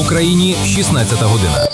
Україні 16 година.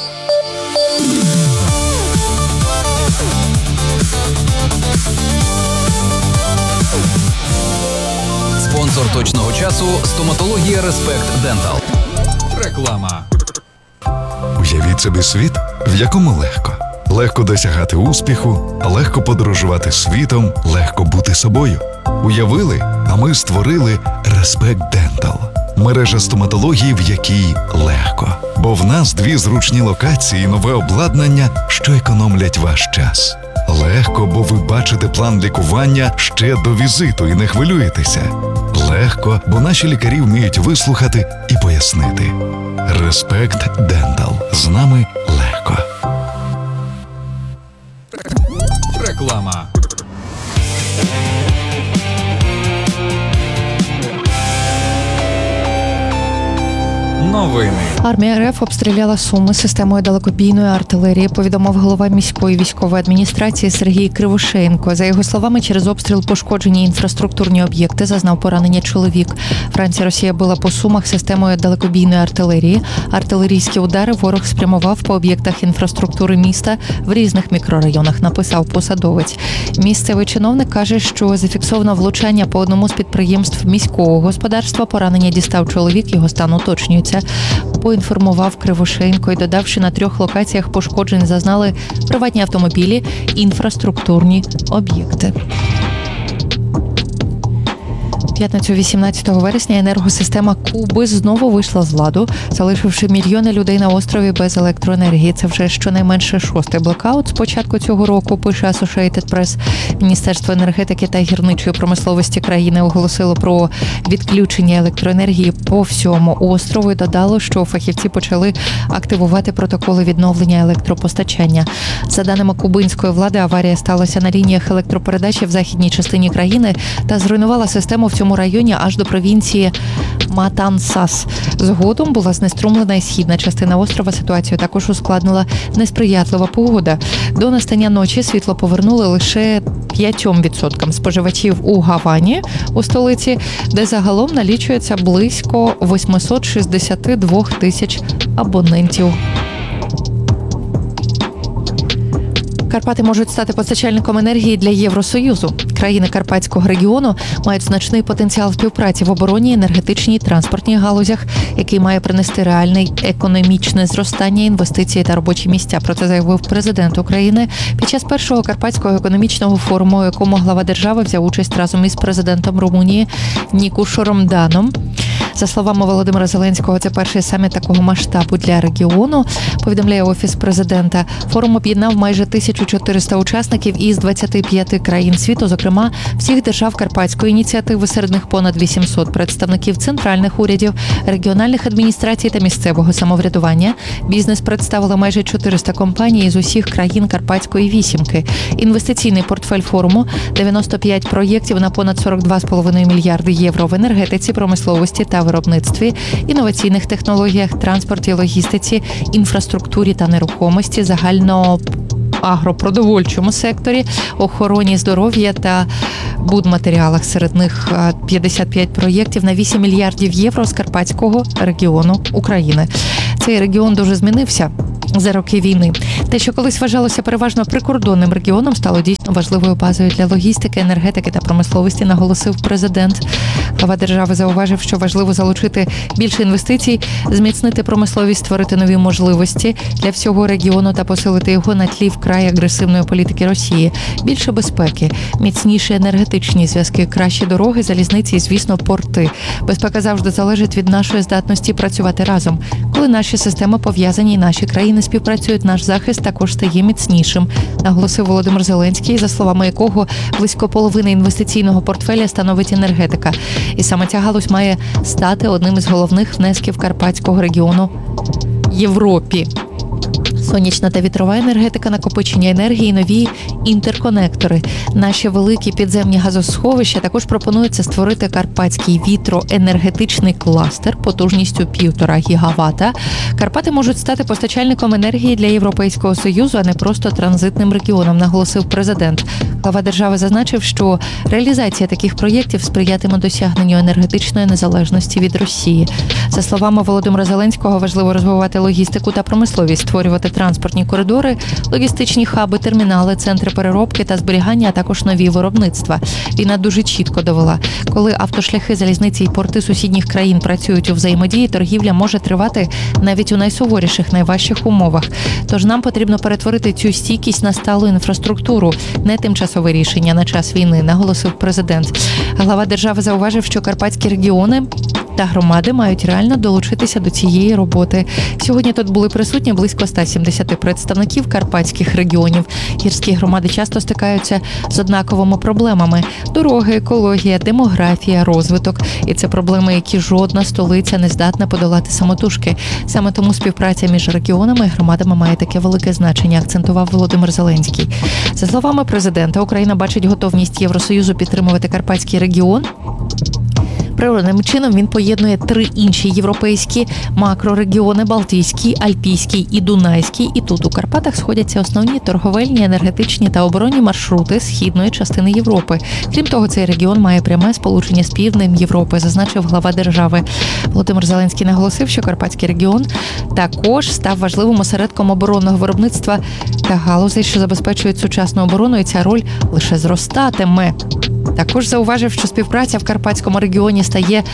Спонсор точного часу – стоматологія Респект Дентал. Реклама. Уявіть собі світ, в якому легко. Легко досягати успіху, легко подорожувати світом, легко бути собою. Уявили, а ми створили Респект Дентал. Мережа стоматології, в якій легко. Бо в нас 2 зручні локації і нове обладнання, що економлять ваш час. Легко, бо ви бачите план лікування ще до візиту і не хвилюєтеся. Легко, бо наші лікарі вміють вислухати і пояснити. Респект Дентал. З нами легко. Реклама. Новини. Армія РФ обстріляла Суми системою далекобійної артилерії, повідомив голова міської військової адміністрації Сергій Кривошеєнко. За його словами, через обстріл пошкоджені інфраструктурні об'єкти, зазнав поранення чоловік. Вранці Росія била по Сумах системою далекобійної артилерії. Артилерійські удари ворог спрямував по об'єктах інфраструктури міста в різних мікрорайонах, написав посадовець. Місцевий чиновник каже, що зафіксовано влучання по одному з підприємств міського господарства. Поранення дістав чоловік, його стан уточнюється. Поінформував Кривошеєнко і додав, що на 3 локаціях пошкоджень зазнали приватні автомобілі, інфраструктурні об'єкти. П'ятницю 18 вересня енергосистема Куби знову вийшла з ладу, залишивши мільйони людей на острові без електроенергії. Це вже щонайменше 6-й блекаут з початку цього року, пише Associated Press. Міністерство енергетики та гірничої промисловості країни оголосило про відключення електроенергії по всьому острову і додало, що фахівці почали активувати протоколи відновлення електропостачання. За даними кубинської влади, аварія сталася на лініях електропередачі в західній частині країни та зруйнувала систему в цьому районі аж до провінції Матансас. Згодом була знеструмлена і східна частина острова. Ситуацію також ускладнила несприятлива погода. До настання ночі світло повернули лише 5% споживачів у Гавані, у столиці, де загалом налічується близько 862 тисяч абонентів. Карпати можуть стати постачальником енергії для Євросоюзу. Країни Карпатського регіону мають значний потенціал співпраці в обороні, енергетичній, транспортній галузях, який має принести реальне економічне зростання, інвестиції та робочі місця. Про це заявив президент України під час першого Карпатського економічного форуму, у якому глава держави взяв участь разом із президентом Румунії Нікушором Даном. За словами Володимира Зеленського, це перший саміт такого масштабу для регіону, повідомляє Офіс президента. Форум об'єднав майже 1400 учасників із 25 країн світу, зокрема всіх держав Карпатської ініціативи, серед них понад 800 представників центральних урядів, регіональних адміністрацій та місцевого самоврядування. Бізнес представили майже 400 компаній з усіх країн Карпатської вісімки. Інвестиційний портфель форуму – 95 проєктів на понад 42,5 мільярди євро в енергетиці, промисловості та виробництві, інноваційних технологіях, транспорті, логістиці, інфраструктурі та нерухомості, загально агропродовольчому секторі, охороні здоров'я та будматеріалах. Серед них 55 проєктів на 8 мільярдів євро з Карпатського регіону України. Цей регіон дуже змінився за роки війни. Те, що колись вважалося переважно прикордонним регіоном, стало дійсно важливою базою для логістики, енергетики та промисловості, наголосив президент. Глава держави зауважив, що важливо залучити більше інвестицій, зміцнити промисловість, створити нові можливості для всього регіону та посилити його на тлі вкрай агресивної політики Росії. Більше безпеки, міцніші енергетичні зв'язки, кращі дороги, залізниці і, звісно, порти. Безпека завжди залежить від нашої здатності працювати разом. Коли наші системи пов'язані і наші країни співпрацюють, наш захист також стає міцнішим, наголосив Володимир Зеленський, за словами якого близько половини інвестиційного портфеля становить енергетика. І саме ця галузь має стати одним із головних внесків Карпатського регіону Європі. сонячна та вітрова енергетика, накопичення енергії, нові інтерконектори. Наші великі підземні газосховища також пропонується створити карпатський вітроенергетичний кластер потужністю 1,5 гігавата. Карпати можуть стати постачальником енергії для Європейського Союзу, а не просто транзитним регіоном, наголосив президент. Глава держави зазначив, що реалізація таких проєктів сприятиме досягненню енергетичної незалежності від Росії. За словами Володимира Зеленського, важливо розвивати логістику та промисловість, створювати транспортні коридори, логістичні хаби, термінали, центри переробки та зберігання, а також нові виробництва. Війна дуже чітко довела. Коли автошляхи, залізниці і порти сусідніх країн працюють у взаємодії, торгівля може тривати навіть у найсуворіших, найважчих умовах. Тож нам потрібно перетворити цю стійкість на сталу інфраструктуру, не тимчасове рішення на час війни, наголосив президент. Глава держави зауважив, що карпатські регіони та громади мають реально долучитися до цієї роботи. Сьогодні тут були присутні близько 170 представників карпатських регіонів. Гірські громади часто стикаються з однаковими проблемами – дороги, екологія, демографія, розвиток. І це проблеми, які жодна столиця не здатна подолати самотужки. Саме тому співпраця між регіонами і громадами має таке велике значення, акцентував Володимир Зеленський. За словами президента, Україна бачить готовність Євросоюзу підтримувати карпатський регіон. Природним чином він поєднує 3 інші європейські макрорегіони – Балтійський, Альпійський і Дунайський. І тут у Карпатах сходяться основні торговельні, енергетичні та оборонні маршрути східної частини Європи. Крім того, цей регіон має пряме сполучення з півднем Європи, зазначив глава держави. Володимир Зеленський наголосив, що Карпатський регіон також став важливим осередком оборонного виробництва та галузей, що забезпечують сучасну оборону, і ця роль лише зростатиме. Також зауважив, що співпраця в Карпатському регіоні стає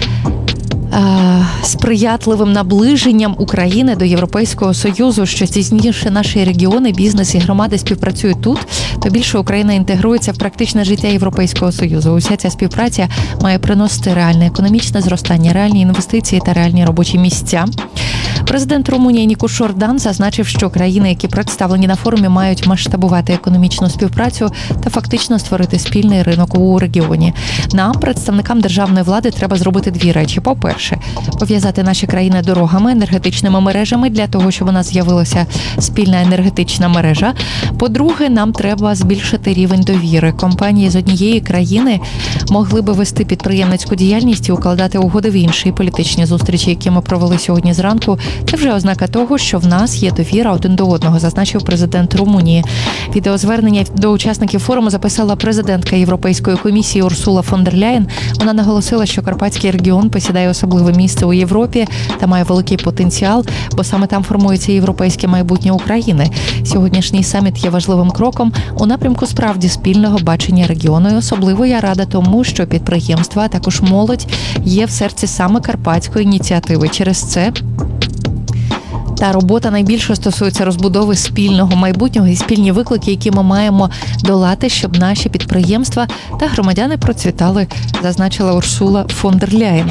сприятливим наближенням України до Європейського Союзу. Що тісніше наші регіони, бізнес і громади співпрацюють тут, то більше Україна інтегрується в практичне життя Європейського Союзу. Уся ця співпраця має приносити реальне економічне зростання, реальні інвестиції та реальні робочі місця. Президент Румунії Нікуш Ордан зазначив, що країни, які представлені на форумі, мають масштабувати економічну співпрацю та фактично створити спільний ринок у регіоні. Нам, представникам державної влади, треба зробити 2 речі. По-перше, пов'язати наші країни дорогами, енергетичними мережами для того, щоб у нас з'явилася спільна енергетична мережа. По-друге, нам треба збільшити рівень довіри. Компанії з однієї країни могли би вести підприємницьку діяльність і укладати угоди в інші політичні зустрічі, які ми провели сьогодні зранку. Це вже ознака того, що в нас є довіра один до одного, зазначив президент Румунії. Відеозвернення до учасників форуму записала президентка Європейської комісії Урсула фон дер Ляєн. Вона наголосила, що Карпатський регіон посідає особливе місце у Європі та має великий потенціал, бо саме там формується європейське майбутнє України. Сьогоднішній саміт є важливим кроком у напрямку справді спільного бачення регіону. І особливо я рада тому, що підприємства, а також молодь є в серці саме карпатської ініціативи. Через це та робота найбільше стосується розбудови спільного майбутнього і спільні виклики, які ми маємо долати, щоб наші підприємства та громадяни процвітали, зазначила Урсула фон дер Ляєн.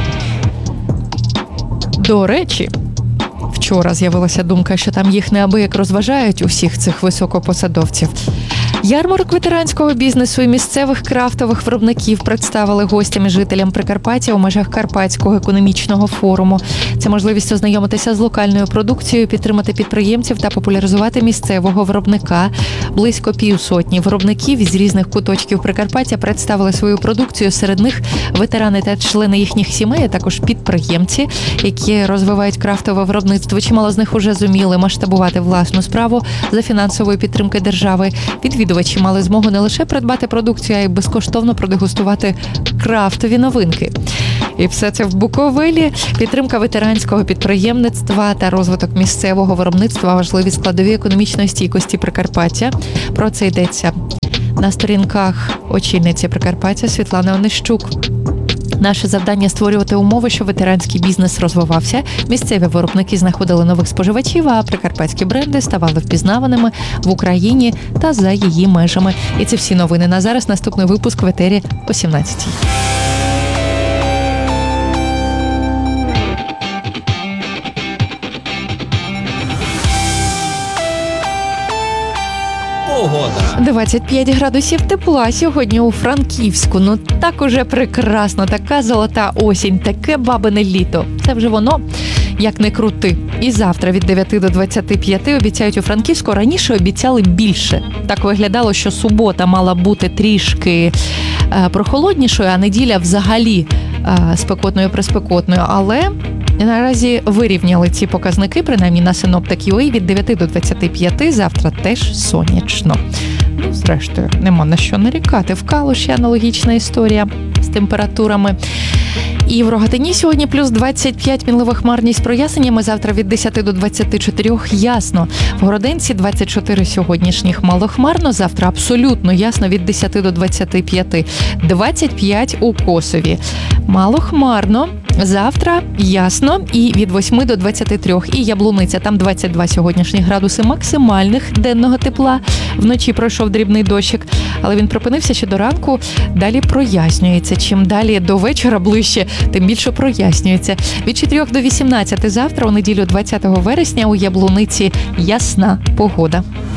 До речі, вчора з'явилася думка, що там їх неабияк розважають, усіх цих високопосадовців. Ярмарок ветеранського бізнесу і місцевих крафтових виробників представили гостям і жителям Прикарпаття у межах Карпатського економічного форуму. Це можливість ознайомитися з локальною продукцією, підтримати підприємців та популяризувати місцевого виробника. Близько 50 виробників із різних куточків Прикарпаття представили свою продукцію. Серед них ветерани та члени їхніх сімей, а також підприємці, які розвивають крафтове виробництво. Чимало з них уже зуміли масштабувати власну справу за фінансової підтримки держави. Відвідувачі мали змогу не лише придбати продукцію, а й безкоштовно продегустувати крафтові новинки. І все це в Буковелі. Підтримка ветеранського підприємництва та розвиток місцевого виробництва – важливі складові економічної стійкості Прикарпаття. Про це йдеться на сторінках очільниці Прикарпаття Світлани Онищук. Наше завдання – створювати умови, щоб ветеранський бізнес розвивався, місцеві виробники знаходили нових споживачів, а прикарпатські бренди ставали впізнаваними в Україні та за її межами. І це всі новини на зараз. Наступний випуск в етері о 17-й. Погода. 25 градусів тепла сьогодні у Франківську. Ну так уже прекрасно, така золота осінь, таке бабине літо. Це вже воно. як не крути. І завтра від 9 до 25 обіцяють у Франківську. Раніше обіцяли більше. Так виглядало, що субота мала бути трішки прохолоднішою, а неділя взагалі спекотною-приспекотною. Але наразі вирівняли ці показники, принаймні на Synoptic.ua, від 9 до 25, завтра теж сонячно. Ну, зрештою, нема на що нарікати. В Калуші аналогічна історія з температурами. І в Рогатині сьогодні плюс 25, мінлива хмарність з проясненнями, завтра від 10 до 24 ясно. В Городенці 24 сьогоднішніх малохмарно, завтра абсолютно ясно від 10 до 25. 25 у Косові. Малохмарно, завтра ясно і від 8 до 23. І Яблуниця, там 22 сьогоднішні градуси максимальних денного тепла. Вночі пройшов дрібний дощик, але він припинився ще до ранку, далі прояснюється. Чим далі до вечора ближче, тим більше прояснюється. Від 4 до 18 завтра, у неділю 20 вересня, у Яблуниці ясна погода.